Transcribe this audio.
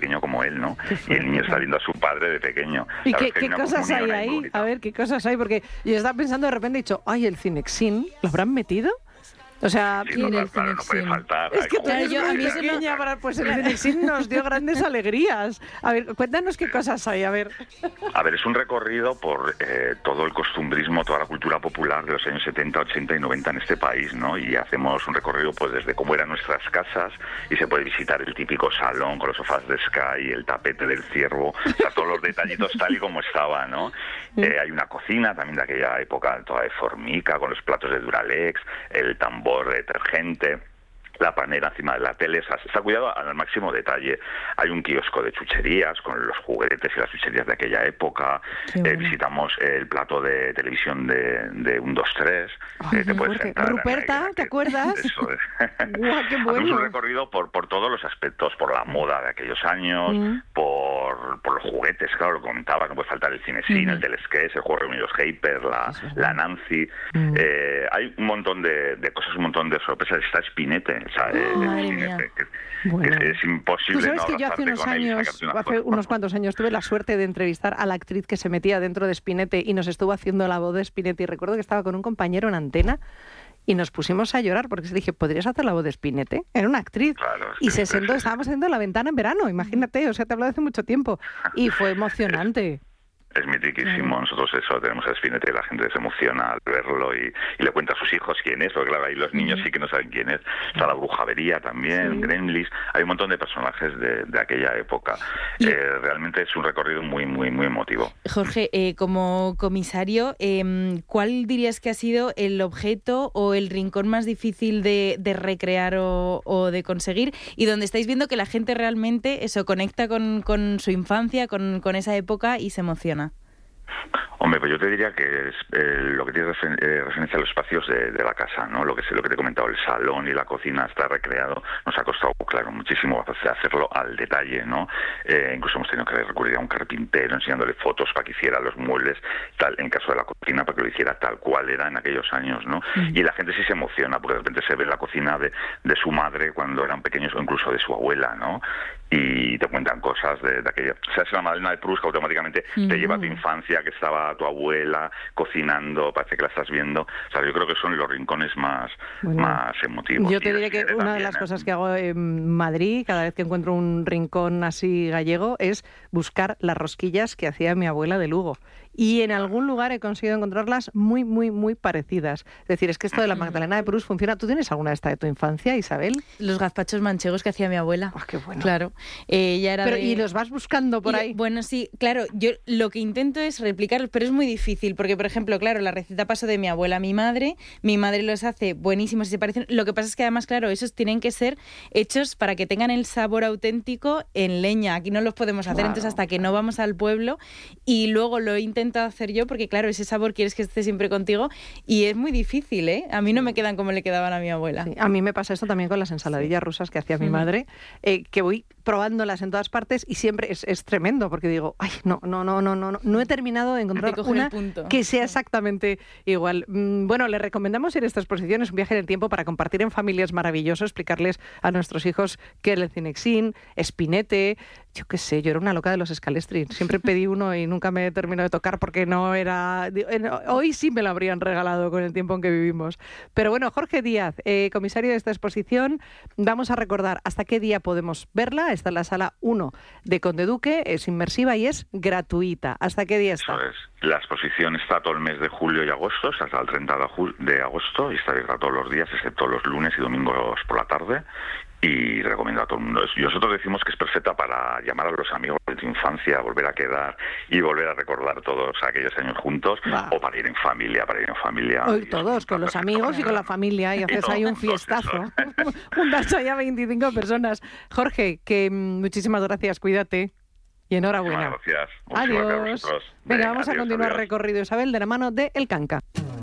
pequeño como él, ¿no? Fuerte, y el niño está claro. viendo a su padre de pequeño. ¿Y Claro, qué cosas hay ahí? A ver, ¿qué cosas hay? Porque yo estaba pensando, de repente he dicho, ay, el Cinexin, ¿lo habrán metido? O sea, Sí, ¿quién no, el claro, no puede Cinexin? faltar. es que tú Claro, eres yo- a muy mí eso no- pequeña, pues el Cinexin nos dio grandes alegrías. A ver, cuéntanos qué cosas hay, a ver. A ver, es un recorrido por todo el costumbrismo, toda la cultura popular de los años 70, 80 y 90 en este país, ¿no? Y hacemos un recorrido pues desde cómo eran nuestras casas y se puede visitar el típico salón con los sofás de Sky, el tapete del ciervo, o sea, todos los detallitos tal y como estaba, ¿no? Hay una cocina también de aquella época toda de formica, con los platos de Duralex, el tambor de detergente, la panera encima de la tele, o sea, está cuidado al máximo detalle. Hay un kiosco de chucherías con los juguetes y las chucherías de aquella época. Qué bueno. Visitamos el plato de televisión de 1, 2, 3. Ay, Te puedes Jorge. sentar Ruperta, ¿te acuerdas? Eso es. Guau, qué Hacemos bueno. un recorrido por todos los aspectos, por la moda de aquellos años, por los juguetes, claro, lo comentaba, no puede faltar el Cinexin, el Telesqués, el juego reunidos Hyper, la Nancy. Hay un montón de cosas, un montón de sorpresas. Está Spinette, o sea, madre Spinette, mía. que es imposible. Tú sabes no que yo hace abrazarte unos con él y años, sacarte una hace foto. unos cuantos años, tuve la suerte de entrevistar a la actriz que se metía dentro de Spinette y nos estuvo haciendo la voz de Spinette. Y recuerdo que estaba con un compañero en antena y nos pusimos a llorar porque dije, ¿podrías hacer la voz de Spinette? Era una actriz. Claro, es Y que se es sentó, impresionante. estábamos haciendo La Ventana en verano, imagínate, o sea, te hablo de hace mucho tiempo. Y fue emocionante. Es mitiquísimo. Nosotros eso tenemos a Spinette y la gente se emociona al verlo y le cuenta a sus hijos quién es, porque claro, ahí los niños sí que no saben quién es. Está la Brujavería también, Gremlins, hay un montón de personajes de aquella época. Y- Realmente es un recorrido muy, muy, muy emotivo. Jorge, como comisario, ¿cuál dirías que ha sido el objeto o el rincón más difícil de recrear o de conseguir? Y donde estáis viendo que la gente realmente eso conecta con su infancia, con esa época y se emociona. Hombre, pues yo te diría que es lo que tiene referencia a los espacios de la casa, ¿no? Lo que te he comentado, el salón y la cocina está recreado. Nos ha costado, claro, muchísimo hacerlo al detalle, ¿no? Incluso hemos tenido que recurrir a un carpintero enseñándole fotos para que hiciera los muebles, tal, en caso de la cocina, para que lo hiciera tal cual era en aquellos años, ¿no? Y la gente sí se emociona, porque de repente se ve la cocina de su madre cuando eran pequeños o incluso de su abuela, ¿no? Y te cuentan cosas de aquella... O sea, es la Madalena de Proust que automáticamente te lleva a tu infancia, que estaba tu abuela cocinando, parece que la estás viendo. O sea, yo creo que son los rincones más emotivos. Yo te Y diré que Spinette una de también, las cosas que hago en Madrid, cada vez que encuentro un rincón así gallego, es buscar las rosquillas que hacía mi abuela de Lugo. Y en algún lugar he conseguido encontrarlas muy, muy, muy parecidas. Es decir, es que esto de la Magdalena de Proust funciona. ¿Tú tienes alguna de esta de tu infancia, Isabel? Los gazpachos manchegos que hacía mi abuela. ¡Ah, qué bueno! Claro. Ella era Pero, de... ¿y los vas buscando por Y, ahí? bueno, sí, claro, yo lo que intento es replicarlos, pero es muy difícil, porque, por ejemplo, claro, la receta pasó de mi abuela a mi madre los hace buenísimos y se parecen. Lo que pasa es que además, claro, esos tienen que ser hechos para que tengan el sabor auténtico en leña. Aquí no los podemos hacer, entonces hasta que no vamos al pueblo, y luego lo he intentado hacer yo, porque claro, ese sabor quieres que esté siempre contigo, y es muy difícil, ¿eh? A mí no me quedan como le quedaban a mi abuela. Sí, a mí me pasa esto también con las ensaladillas rusas que hacía mi madre, que voy probándolas en todas partes y siempre es tremendo porque digo, ay, no he terminado de encontrar coger el una punto. que sea exactamente igual. Bueno, le recomendamos ir a esta exposición, es un viaje en el tiempo para compartir en familias maravilloso, explicarles a nuestros hijos qué es el Cinexin, Spinette, yo qué sé, yo era una loca de los Scalestri, siempre pedí uno y nunca me terminó de tocar porque no era... Hoy sí me lo habrían regalado con el tiempo en que vivimos. Pero bueno, Jorge Díaz, comisario de esta exposición, vamos a recordar hasta qué día podemos verla. Está en la sala 1 de Conde Duque, es inmersiva y es gratuita. ¿Hasta qué día está? Eso es. La exposición está todo el mes de julio y agosto, hasta el 30 de agosto, y está abierta todos los días, excepto los lunes y domingos por la tarde. Y recomiendo a todo el mundo. Y nosotros decimos que es perfecta para llamar a los amigos de tu infancia, volver a quedar y volver a recordar todos aquellos años juntos, o para ir en familia, Hoy todos, con los amigos y con la familia, y haces ahí un fiestazo. Juntas ahí a 25 personas. Jorge, que muchísimas gracias, cuídate. Y enhorabuena. Muchísimas gracias. Adiós. Gracias a vosotros. Venga, vamos a adiós, continuar adiós. recorrido, Isabel, de la mano de El Canca.